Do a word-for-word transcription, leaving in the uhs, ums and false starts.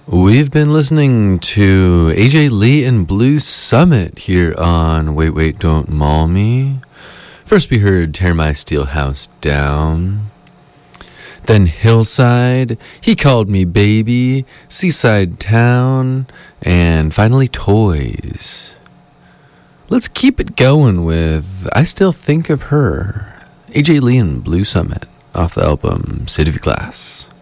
We've been listening to A J Lee and Blue Summit here on Wait, Wait, Don't Maul Me. First we heard Tear My Steel House Down. Then Hillside, He Called Me Baby, Seaside Town, and finally Toys. Let's keep it going with I Still Think of Her. A J Lee and Blue Summit off the album City of Glass.